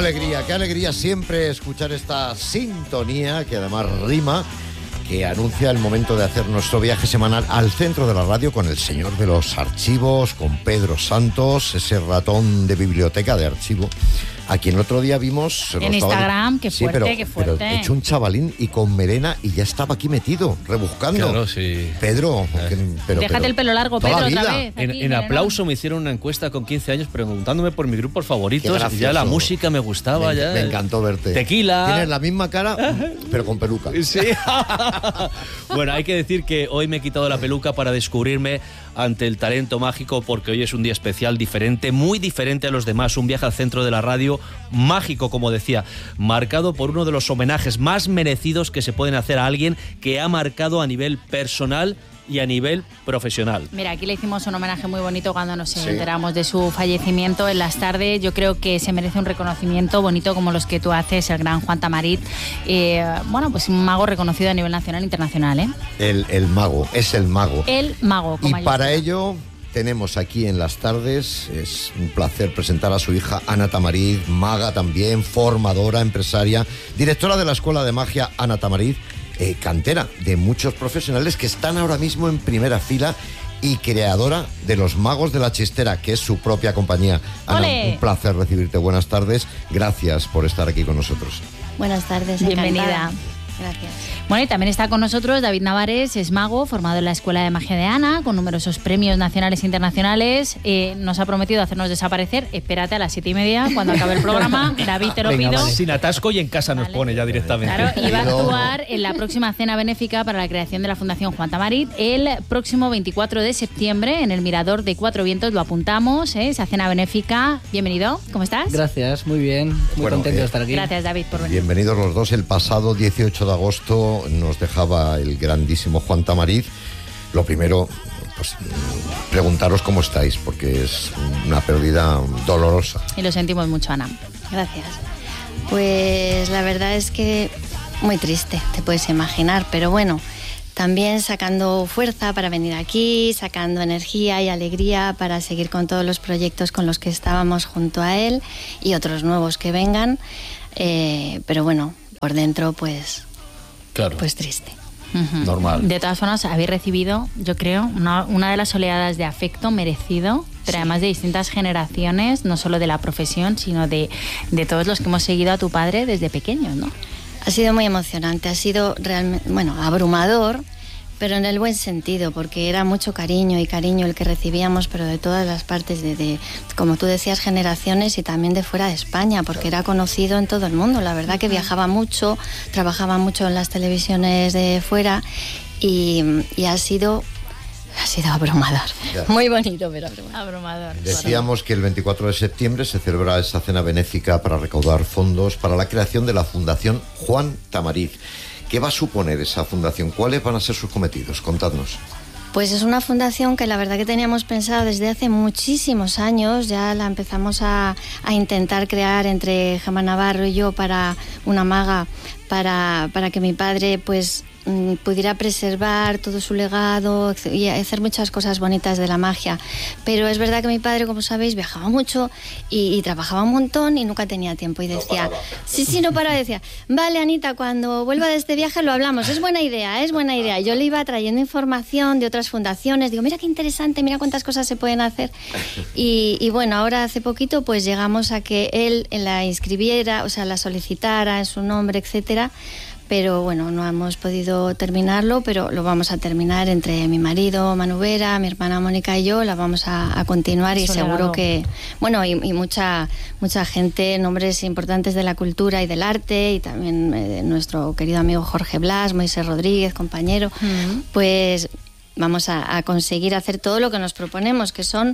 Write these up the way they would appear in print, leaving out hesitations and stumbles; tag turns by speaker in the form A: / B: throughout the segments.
A: qué alegría siempre escuchar esta sintonía, que además rima, que anuncia el momento de hacer nuestro viaje semanal al centro de la radio con el señor de los archivos, con Pedro Santos, ese ratón de biblioteca de archivo, a quien el otro día vimos
B: en Instagram. Qué fuerte, qué fuerte.
A: Pero hecho un chavalín y con melena y ya estaba aquí metido, rebuscando.
C: Claro, sí.
A: Pedro,
B: déjate el pelo largo, Pedro, otra vez.
C: En Aplauso me hicieron una encuesta con 15 años preguntándome por mis grupos favoritos. Y ya la música me gustaba.
A: Me encantó verte.
C: Tequila.
A: Tienes la misma cara, pero con peluca.
C: Sí. Bueno, hay que decir que hoy me he quitado la peluca para descubrirme ante el talento mágico, porque hoy es un día especial, diferente, muy diferente a los demás. Un viaje al centro de la radio mágico, como decía, marcado por uno de los homenajes más merecidos que se pueden hacer a alguien que ha marcado a nivel personal y a nivel profesional.
B: Mira, aquí le hicimos un homenaje muy bonito cuando nos enteramos de su fallecimiento en las tardes. Yo creo que se merece un reconocimiento bonito como los que tú haces, el gran Juan Tamarit. Bueno, pues un mago reconocido a nivel nacional e internacional, ¿eh?
A: El mago, es el mago.
B: El mago.
A: Y para ello tenemos aquí en las tardes, es un placer presentar a su hija Ana Tamarit, maga también, formadora, empresaria, directora de la Escuela de Magia Ana Tamarit, cantera de muchos profesionales que están ahora mismo en primera fila, y creadora de Los Magos de la Chistera, que es su propia compañía. Ana, un placer recibirte. Buenas tardes. Gracias por estar aquí con nosotros.
D: Buenas tardes.
B: Bienvenida.
D: Encantada. Gracias.
B: Bueno, y también está con nosotros David Navares, es mago, formado en la Escuela de Magia de Ana, con numerosos premios nacionales e internacionales. Nos ha prometido hacernos desaparecer. Espérate a las 7:30, cuando acabe el programa. David, te lo pido.
C: Vale. Sin atasco y en casa nos pone ya directamente.
B: Claro, y va a actuar en la próxima cena benéfica para la creación de la Fundación Juan Tamarit el próximo 24 de septiembre en el Mirador de Cuatro Vientos. Lo apuntamos, esa cena benéfica. Bienvenido, ¿cómo estás?
E: Gracias, muy bien. Muy contento de estar aquí.
B: Gracias, David, por venir.
A: Bienvenidos los dos. El pasado 18 de agosto nos dejaba el grandísimo Juan Tamarit. Lo primero, pues preguntaros cómo estáis, porque es una pérdida dolorosa.
B: Y lo sentimos mucho, Ana.
D: Gracias. Pues la verdad es que muy triste, te puedes imaginar, pero bueno, también sacando fuerza para venir aquí, sacando energía y alegría para seguir con todos los proyectos con los que estábamos junto a él y otros nuevos que vengan, pero bueno, por dentro pues...
C: Claro.
D: Pues triste.
C: Normal.
B: De todas formas, habéis recibido, yo creo, una de las oleadas de afecto merecido, pero además de distintas generaciones, no solo de la profesión, sino de todos los que hemos seguido a tu padre desde pequeños, ¿no?
D: Ha sido muy emocionante, ha sido realmente, bueno, abrumador, pero en el buen sentido, porque era mucho cariño el que recibíamos, pero de todas las partes, de como tú decías, generaciones y también de fuera de España, porque era conocido en todo el mundo. La verdad que viajaba mucho, trabajaba mucho en las televisiones de fuera y ha sido abrumador.
A: Ya.
D: Muy bonito, pero
B: abrumador.
A: Decíamos que el 24 de septiembre se celebra esa cena benéfica para recaudar fondos para la creación de la Fundación Juan Tamarit. ¿Qué va a suponer esa fundación? ¿Cuáles van a ser sus cometidos? Contadnos.
D: Pues es una fundación que la verdad que teníamos pensado desde hace muchísimos años. Ya la empezamos a intentar crear entre Gemma Navarro y yo para una maga, para que mi padre pues pudiera preservar todo su legado y hacer muchas cosas bonitas de la magia. Pero es verdad que mi padre, como sabéis, viajaba mucho y trabajaba un montón y nunca tenía tiempo. Y decía, no paraba, decía, vale, Anita, cuando vuelva de este viaje lo hablamos, es buena idea. Yo le iba trayendo información de otras fundaciones, digo, mira qué interesante, mira cuántas cosas se pueden hacer. Y bueno, ahora hace poquito pues llegamos a que él la inscribiera, o sea, la solicitara en su nombre, etcétera. Pero bueno, no hemos podido terminarlo, pero lo vamos a terminar entre mi marido Manu Vera, mi hermana Mónica y yo, la vamos a continuar y seguro que, bueno, y mucha gente, nombres importantes de la cultura y del arte, y también nuestro querido amigo Jorge Blas, Moisés Rodríguez, compañero, pues vamos a conseguir hacer todo lo que nos proponemos, que son,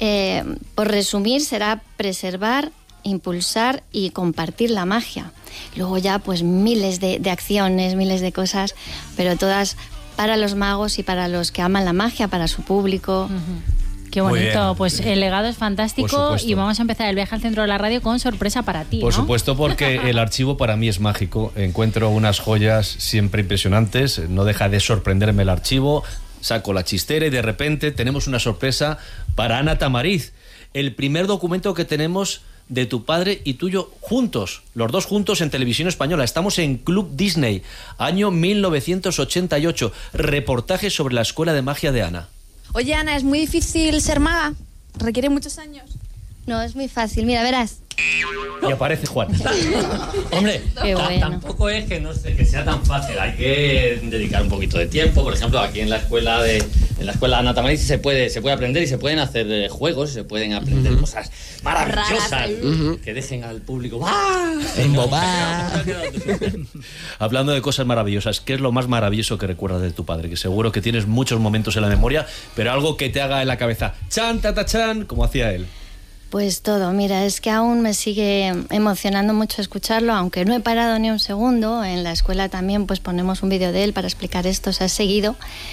D: por resumir, será preservar, impulsar y compartir la magia. Luego ya pues miles de acciones, miles de cosas, pero todas para los magos y para los que aman la magia, para su público.
B: Qué bonito, pues el legado es fantástico y vamos a empezar el viaje al centro de la radio con sorpresa para ti,
C: Por supuesto, porque el archivo para mí es mágico. Encuentro unas joyas siempre impresionantes, no deja de sorprenderme el archivo. Saco la chistera y de repente tenemos una sorpresa para Ana Tamarit. El primer documento que tenemos de tu padre y tuyo juntos, los dos juntos en Televisión Española. Estamos en Club Disney, año 1988. Reportaje sobre la Escuela de Magia de Ana.
F: Oye, Ana, ¿es muy difícil ser maga? ¿Requiere muchos años?
D: No, es muy fácil, mira, verás.
C: Y aparece Juan.
G: Hombre,
D: bueno.
G: tampoco es que, no sé, que sea tan fácil. Hay que dedicar un poquito de tiempo. Por ejemplo, aquí en la escuela de Ana Tamariz se puede aprender y se pueden hacer juegos, se pueden aprender cosas maravillosas que dejen al público
A: embobar.
C: Hablando de cosas maravillosas, ¿qué es lo más maravilloso que recuerdas de tu padre? Que seguro que tienes muchos momentos en la memoria, pero algo que te haga en la cabeza chan, tatachan, como hacía él.
D: Pues todo, mira, es que aún me sigue emocionando mucho escucharlo, aunque no he parado ni un segundo. En la escuela también pues ponemos un vídeo de él para explicar esto, se ha seguido.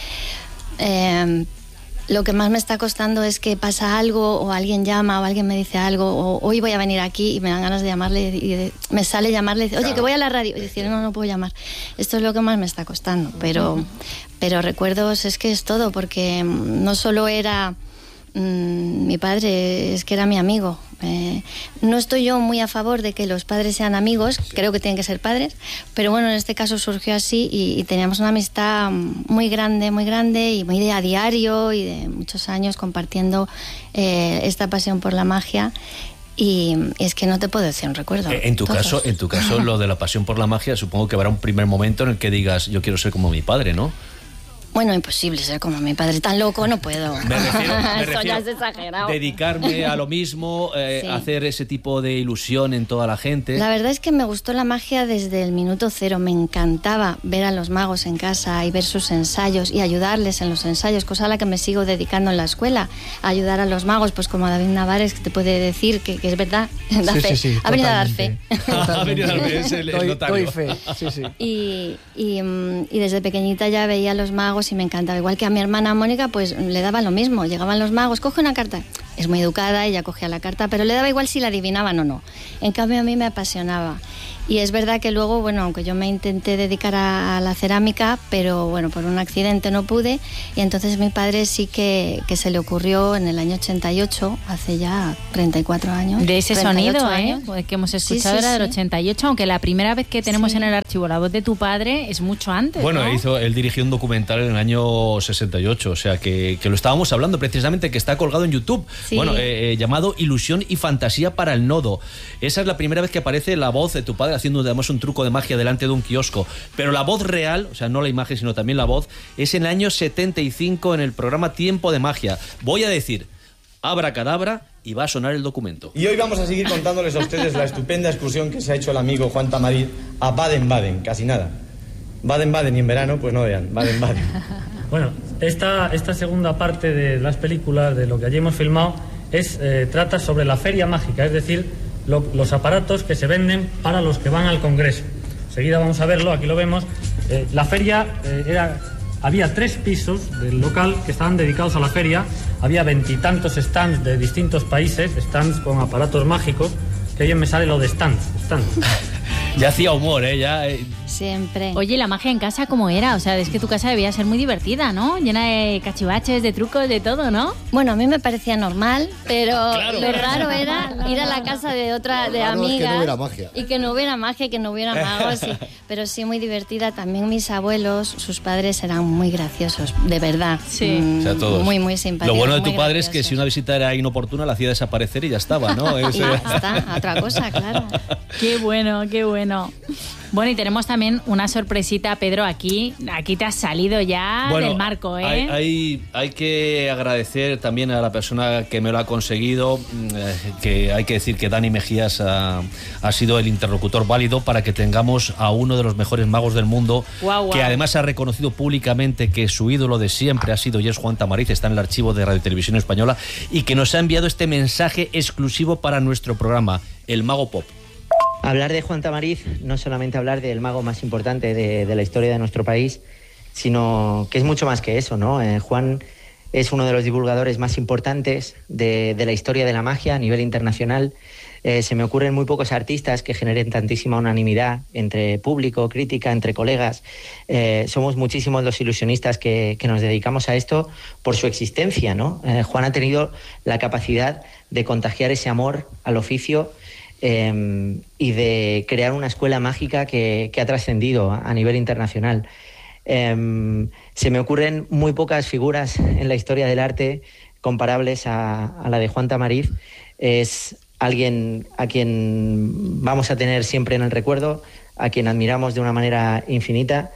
D: Lo que más me está costando es que pasa algo o alguien llama o alguien me dice algo o hoy voy a venir aquí y me dan ganas de llamarle y me sale llamarle y dice, oye, que voy a la radio y decir, no puedo llamar. Esto es lo que más me está costando, pero recuerdos es que es todo, porque no solo era mi padre, es que era mi amigo. No estoy yo muy a favor de que los padres sean amigos, creo que tienen que ser padres, pero bueno, en este caso surgió así y teníamos una amistad muy grande y muy de a diario y de muchos años compartiendo esta pasión por la magia. Y es que no te puedo decir un recuerdo.
C: En tu caso, lo de la pasión por la magia, supongo que habrá un primer momento en el que digas, yo quiero ser como mi padre, ¿no?
D: Bueno, imposible ser como mi padre, tan loco no puedo.
C: Me refiero,
D: Eso ya es exagerado.
C: Dedicarme a lo mismo,
D: sí.
C: Hacer ese tipo de ilusión en toda la gente.
D: La verdad es que me gustó la magia desde el minuto cero. Me encantaba ver a los magos en casa y ver sus ensayos y ayudarles en los ensayos, cosa a la que me sigo dedicando en la escuela. A ayudar a los magos, pues como David Navares, que te puede decir que es verdad. Da fe.
E: Sí,
D: ha venido a dar fe.
C: Ha venido a dar fe, es el notario.
E: Doy fe, sí.
D: Y desde pequeñita ya veía a los magos y me encantaba. Igual que a mi hermana Mónica, pues le daba lo mismo. Llegaban los magos, coge una carta. Es muy educada, ella cogía la carta, pero le daba igual si la adivinaban o no. En cambio, a mí me apasionaba. Y es verdad que luego, bueno, aunque yo me intenté dedicar a la cerámica, pero bueno, por un accidente no pude. Y entonces mi padre sí que se le ocurrió en el año 88, hace ya 34 años.
B: De ese sonido, que hemos escuchado era del 88, aunque la primera vez que tenemos en el archivo la voz de tu padre es mucho antes.
C: Bueno,
B: ¿no?
C: él dirigió un documental en el año 68, o sea que lo estábamos hablando precisamente, que está colgado en YouTube.
D: Sí.
C: Bueno, llamado Ilusión y Fantasía para el Nodo. Esa es la primera vez que aparece la voz de tu padre haciendo además un truco de magia delante de un kiosco. Pero la voz real, o sea, no la imagen, sino también la voz, es en el año 75 en el programa Tiempo de Magia. Voy a decir abracadabra y va a sonar el documento.
H: Y hoy vamos a seguir contándoles a ustedes la estupenda excursión que se ha hecho el amigo Juan Tamariz a Baden-Baden, casi nada. Baden-Baden y en verano, pues no vean, Baden-Baden.
I: Bueno, esta segunda parte de las películas, de lo que allí hemos filmado, trata sobre la feria mágica, es decir, los aparatos que se venden para los que van al Congreso. Enseguida vamos a verlo, aquí lo vemos. La feria había 3 pisos del local que estaban dedicados a la feria. Había 20 y tantos stands de distintos países, stands con aparatos mágicos, que bien me sale lo de stands.
C: Ya hacía humor,
D: Siempre.
B: Oye, ¿la magia en casa cómo era? O sea, es que tu casa debía ser muy divertida, ¿no? Llena de cachivaches, de trucos, de todo, ¿no?
D: Bueno, a mí me parecía normal, pero
C: Claro.
D: Lo raro era ir a la casa de amigas
A: es que no hubiera magia.
D: y que no hubiera magia, que no hubiera magos. Pero sí muy divertida. También mis abuelos, sus padres eran muy graciosos, de verdad.
B: Sí.
C: O sea, todos.
D: Muy, muy simpáticos.
C: Lo bueno de
D: muy
C: tu padre es que
D: graciosos.
C: si una visita era inoportuna, la hacía desaparecer y ya estaba, ¿no?
D: Y ya está, otra cosa, claro.
B: Qué bueno, qué bueno. Bueno, y tenemos también una sorpresita, Pedro, aquí te has salido ya del marco, ¿eh?
C: Hay que agradecer también a la persona que me lo ha conseguido, que hay que decir que Dani Mejías ha sido el interlocutor válido para que tengamos a uno de los mejores magos del mundo, que además ha reconocido públicamente que su ídolo de siempre ha sido y es Juan Tamariz, está en el archivo de Radio Televisión Española, y que nos ha enviado este mensaje exclusivo para nuestro programa, El Mago Pop.
J: Hablar de Juan Tamariz no es solamente hablar del mago más importante de la historia de nuestro país, sino que es mucho más que eso, ¿no? Juan es uno de los divulgadores más importantes de la historia de la magia a nivel internacional. Se me ocurren muy pocos artistas que generen tantísima unanimidad entre público, crítica, entre colegas. Somos muchísimos los ilusionistas que nos dedicamos a esto por su existencia, ¿no? Juan ha tenido la capacidad de contagiar ese amor al oficio y de crear una escuela mágica que ha trascendido a nivel internacional. Se me ocurren muy pocas figuras en la historia del arte comparables a la de Juan Tamariz. Es alguien a quien vamos a tener siempre en el recuerdo, a quien admiramos de una manera infinita,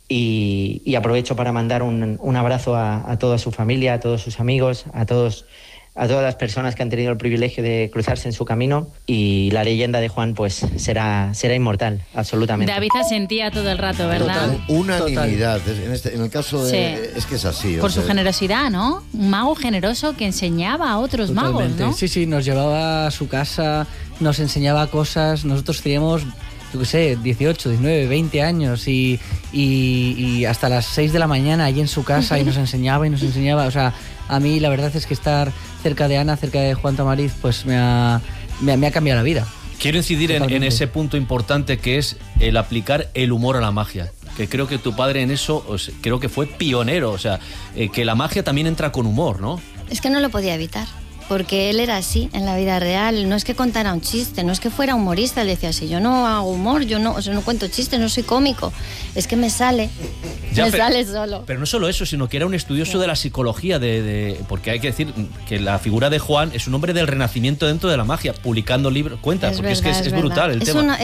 J: y aprovecho para mandar un abrazo a toda su familia, a todos sus amigos, a todas las personas que han tenido el privilegio de cruzarse en su camino, y la leyenda de Juan pues será inmortal, absolutamente.
B: David asentía todo el rato, ¿verdad?
A: Total, unanimidad. En el caso de...
B: Sí.
A: Es que es así.
B: Por su generosidad, ¿no? Un mago generoso que enseñaba a otros magos, ¿no?
E: Sí, nos llevaba a su casa, nos enseñaba cosas. Nosotros teníamos, yo qué sé, 18, 19, 20 años y hasta las 6 de la mañana allí en su casa y nos enseñaba. O sea, a mí la verdad es que estar cerca de Ana, cerca de Juan Tamariz, pues me ha cambiado la vida.
C: Quiero incidir en ese punto importante que es el aplicar el humor a la magia. Que creo que tu padre en eso, creo que fue pionero. O sea, que la magia también entra con humor, ¿no?
D: Es que no lo podía evitar, porque él era así en la vida real. No es que contara un chiste, no es que fuera humorista. Él decía, si yo no hago humor, no cuento chistes, no soy cómico. Es que me sale sale solo.
C: Pero no solo eso, sino que era un estudioso de la psicología, porque hay que decir que la figura de Juan es un hombre del renacimiento dentro de la magia, publicando libros, es brutal el tema.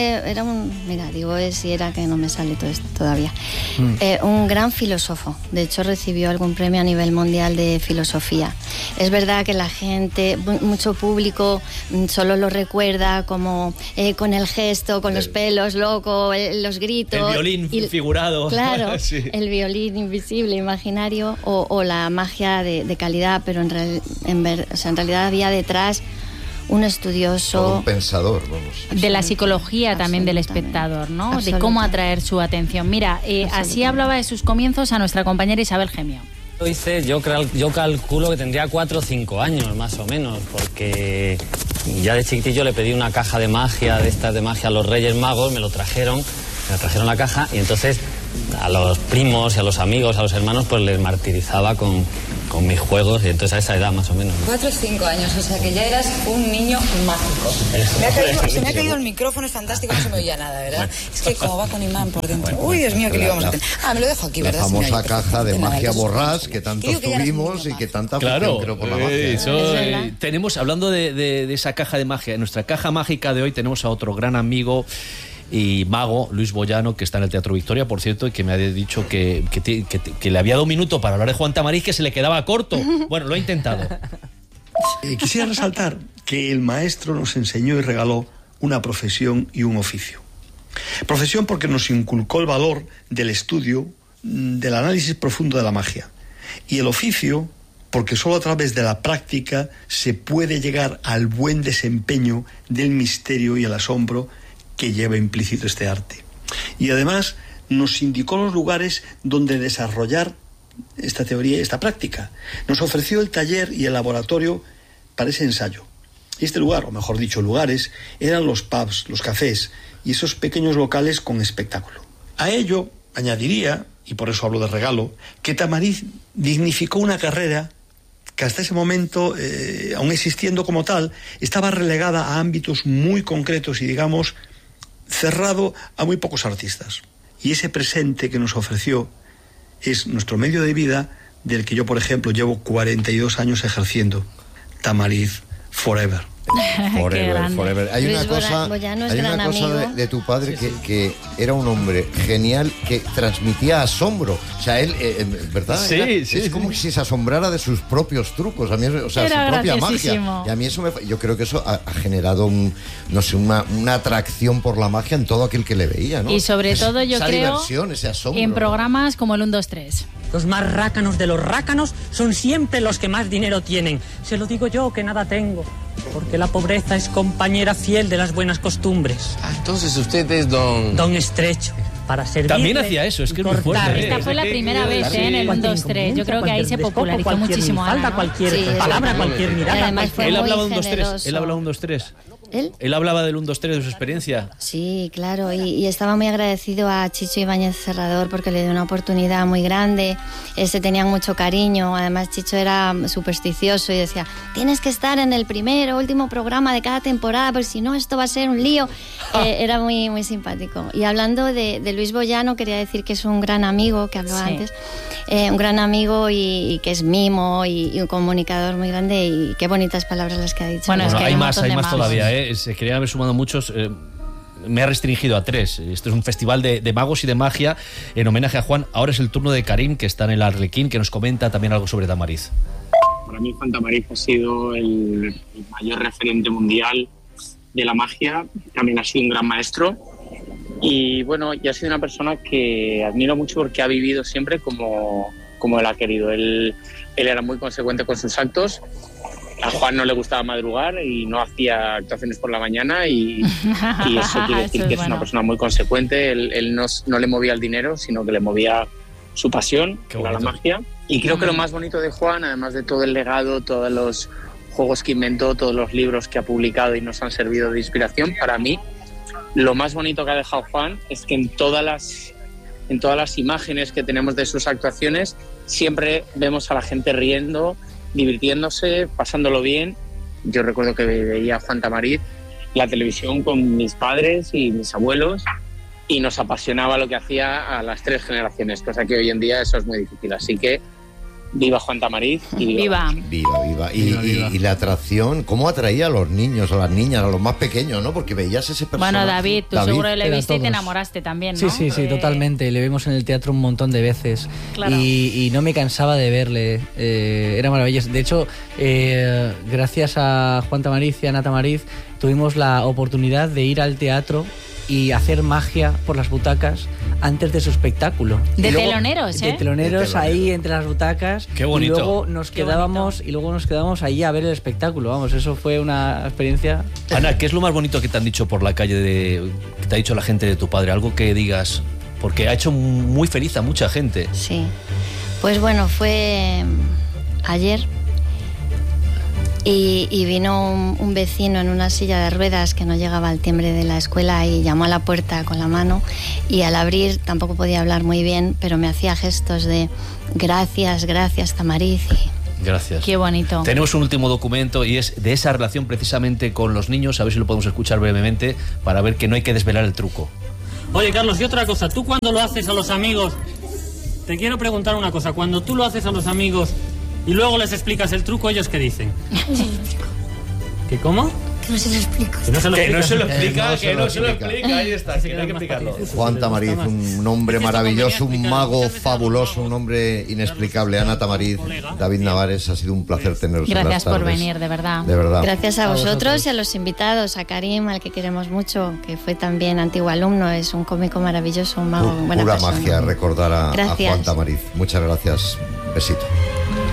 D: Era que no me sale todo esto todavía. Un gran filósofo. De hecho, recibió algún premio a nivel mundial de filosofía. Es verdad que la gente, mucho público, solo lo recuerda como con el gesto, con los pelos locos, los gritos.
C: El violín figurado.
D: Claro,
C: sí.
D: El violín invisible, imaginario, o la magia de calidad, pero en realidad había detrás un estudioso,
A: un pensador, vamos.
B: De la psicología también del espectador, ¿no? De cómo atraer su atención. Mira, así hablaba de sus comienzos a nuestra compañera Isabel Gemio.
K: Yo calculo que tendría 4 o 5 años, más o menos, porque ya de chiquitillo le pedí una caja de magia, de estas de magia a los Reyes Magos, me trajeron la caja, y entonces a los primos y a los amigos, a los hermanos, pues les martirizaba con mis juegos, y entonces a esa edad más o menos.
L: 4 o 5 años, o sea que ya eras un niño mágico. Se me ha caído el micrófono, es fantástico, no se me oía nada, ¿verdad? Es que como va con imán por dentro. Uy, Dios mío, que lo íbamos a tener. Me lo dejo aquí, ¿verdad?
A: La famosa caja de magia borrás que tantos tuvimos y que tanta afición creo por la magia.
C: Tenemos, hablando de esa caja de magia, en nuestra caja mágica de hoy tenemos a otro gran amigo y mago, Luis Boyano, que está en el Teatro Victoria, por cierto, y que me ha dicho que le había dado un minuto para hablar de Juan Tamariz, que se le quedaba corto. Bueno, lo he intentado.
M: Quisiera resaltar que el maestro nos enseñó y regaló una profesión y un oficio. Profesión porque nos inculcó el valor del estudio, del análisis profundo de la magia. Y el oficio porque solo a través de la práctica se puede llegar al buen desempeño del misterio y el asombro que lleva implícito este arte. Y además nos indicó los lugares donde desarrollar esta teoría y esta práctica. Nos ofreció el taller y el laboratorio para ese ensayo. Y este lugar, o mejor dicho, lugares, eran los pubs, los cafés y esos pequeños locales con espectáculo. A ello añadiría, y por eso hablo de regalo, que Tamariz dignificó una carrera que hasta ese momento, aún existiendo como tal, estaba relegada a ámbitos muy concretos y, digamos, cerrado a muy pocos artistas. Y ese presente que nos ofreció es nuestro medio de vida, del que yo, por ejemplo, llevo 42 años ejerciendo. Tamariz Forever.
A: Forever. Hay una cosa de tu padre que era un hombre genial que transmitía asombro. O sea, él, ¿verdad?
C: Sí,
A: es como si se asombrara de sus propios trucos. A mí, o sea, su propia magia. Y a mí eso yo creo que eso ha generado una atracción por la magia en todo aquel que le veía, ¿no?
B: Y sobre todo yo
A: esa
B: creo
A: diversión, ese asombro,
B: en programas como el 1, 2, 3.
N: Los más rácanos de los rácanos son siempre los que más dinero tienen. Se lo digo yo, que nada tengo. Porque la pobreza es compañera fiel de las buenas costumbres.
O: Entonces usted es don
N: Estrecho. Para servirle.
C: También hacía eso, es que es muy fuerte.
B: Esta fue la primera vez en el 1, 2, 3. Yo creo que ahí se popularizó muchísimo.
N: Cualquier palabra, cualquier mirada.
C: Él hablaba 1, 2, 3. Él hablaba 1, 2, 3. Él hablaba del 1, 2, 3 de su experiencia.
D: Sí, claro, y estaba muy agradecido a Chicho Ibáñez Serrador porque le dio una oportunidad muy grande. Se tenían mucho cariño. Además, Chicho era supersticioso y decía, tienes que estar en el primer o último programa de cada temporada, porque si no esto va a ser un lío. Era muy, muy simpático. Y hablando de Luis Boyano, quería decir que es un gran amigo, que habló antes, un gran amigo y que es mimo y un comunicador muy grande, y qué bonitas palabras las que ha dicho.
C: Bueno, es que hay más todavía, se querían haber sumado muchos. Me ha restringido a 3. Esto es un festival de magos y de magia en homenaje a Juan. Ahora es el turno de Karim, que está en el Arlequín, que nos comenta también algo sobre Tamariz.
P: Para mí Juan Tamariz ha sido el mayor referente mundial de la magia. También ha sido un gran maestro. Y bueno, y ha sido una persona que admiro mucho porque ha vivido siempre como él ha querido. Él era muy consecuente con sus actos. A Juan no le gustaba madrugar y no hacía actuaciones por la mañana y eso quiere decir que es una persona muy consecuente. Él no le movía el dinero, sino que le movía su pasión, que era la magia. Y creo que lo más bonito de Juan, además de todo el legado, todos los juegos que inventó, todos los libros que ha publicado y nos han servido de inspiración, para mí lo más bonito que ha dejado Juan es que en todas las imágenes que tenemos de sus actuaciones siempre vemos a la gente riendo, divirtiéndose, pasándolo bien. Yo recuerdo que veía a Juan Tamariz la televisión con mis padres y mis abuelos y nos apasionaba lo que hacía a las 3 generaciones, cosa que hoy en día eso es muy difícil. Así que viva Juan Tamariz y viva.
A: Viva. Y la atracción, ¿cómo atraía a los niños, a las niñas, a los más pequeños, ¿no? Porque veías ese personaje.
B: Bueno, David, tú seguro le viste y te enamoraste también, ¿no?
E: Sí, totalmente. Le vimos en el teatro un montón de veces. Claro. Y no me cansaba de verle. Era maravilloso. De hecho, gracias a Juan Tamariz y a Ana Tamariz, tuvimos la oportunidad de ir al teatro y hacer magia por las butacas antes de su espectáculo.
B: De teloneros,
E: De teloneros ahí entre las butacas.
C: Qué bonito.
E: Y luego nos quedábamos ahí a ver el espectáculo. Vamos, eso fue una experiencia.
C: Ana, ¿qué es lo más bonito que te han dicho por la calle, que te ha dicho la gente de tu padre? Algo que digas, porque ha hecho muy feliz a mucha gente.
D: Sí. Pues bueno, fue ayer. Y vino un vecino en una silla de ruedas que no llegaba al timbre de la escuela y llamó a la puerta con la mano, y al abrir tampoco podía hablar muy bien, pero me hacía gestos de gracias Tamariz.
C: Gracias.
B: Qué bonito.
C: Tenemos un último documento y es de esa relación precisamente con los niños, a ver si lo podemos escuchar brevemente para ver que no hay que desvelar el truco.
N: Oye, Carlos, y otra cosa, tú cuando lo haces a los amigos, te quiero preguntar una cosa, cuando tú lo haces a los amigos y luego les explicas el truco, ¿ellos qué dicen? ¿Qué cómo?
F: Que no se lo explico.
C: Que no se lo explica, ahí está, que no hay que explicarlo.
A: Juan Tamariz, un hombre maravilloso, un mago fabuloso, un hombre inexplicable. Ana Tamariz, David Navares, ha sido un placer teneros.
B: Gracias por venir, de verdad.
A: De verdad.
D: Gracias a vosotros y a los invitados, a Karim, al que queremos mucho, que fue también antiguo alumno, es un cómico maravilloso, un mago, buena
A: pura
D: persona.
A: Magia recordar a Juan Tamariz. Muchas gracias. Besito.